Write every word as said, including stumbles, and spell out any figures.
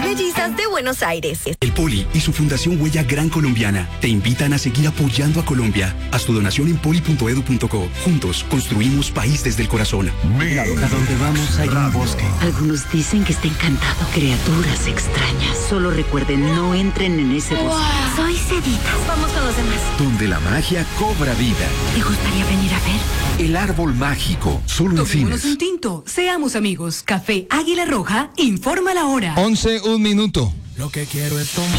Mellizas de Buenos Aires. El Poli y su Fundación Huella Gran Colombiana te invitan a seguir apoyando a Colombia. Haz tu donación en poli punto edu punto co. Juntos construimos país desde el corazón. A donde vamos hay un bosque. Algunos dicen que está encantado. Criaturas extrañas. Solo recuerden, no entren en ese bosque. Wow. Soy Cedita. Vamos con los demás. Donde la magia cobra vida. ¿Te gustaría venir a ver? El árbol mágico. Solo en Tomémonos cines. un tinto. Seamos amigos. Café Águila Roja. Informa la hora. once, un minuto. Lo que quiero es tomar.